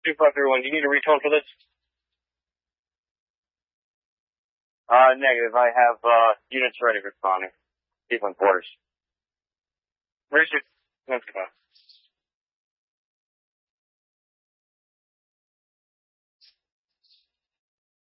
2531, do you need a retone for this? Negative. I have, units ready responding. Cleveland quarters. Where's your... Let's go.